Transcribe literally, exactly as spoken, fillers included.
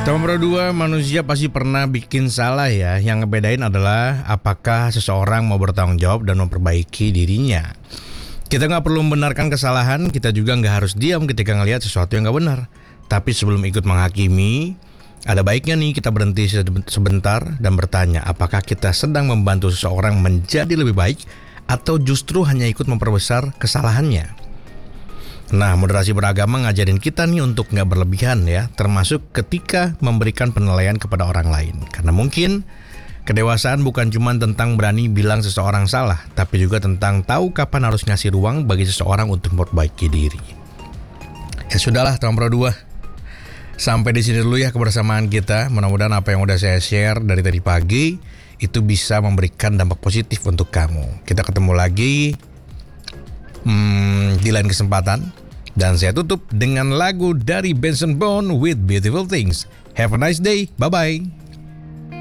Nomor dua, manusia pasti pernah bikin salah ya. Yang ngebedain adalah apakah seseorang mau bertanggung jawab dan memperbaiki dirinya. Kita nggak perlu membenarkan kesalahan, kita juga nggak harus diam ketika ngelihat sesuatu yang nggak benar. Tapi sebelum ikut menghakimi, ada baiknya nih kita berhenti sebentar dan bertanya, apakah kita sedang membantu seseorang menjadi lebih baik atau justru hanya ikut memperbesar kesalahannya. Nah, moderasi beragama ngajarin kita nih untuk nggak berlebihan ya, termasuk ketika memberikan penilaian kepada orang lain. Karena mungkin kedewasaan bukan cuma tentang berani bilang seseorang salah, tapi juga tentang tahu kapan harus ngasih ruang bagi seseorang untuk memperbaiki diri. Ya sudahlah, nomor dua. Sampai di sini dulu ya kebersamaan kita. Mudah-mudahan apa yang udah saya share dari tadi pagi itu bisa memberikan dampak positif untuk kamu. Kita ketemu lagi Hmm, di lain kesempatan. Dan saya tutup dengan lagu dari Benson Boone with Beautiful Things. Have a nice day, bye-bye.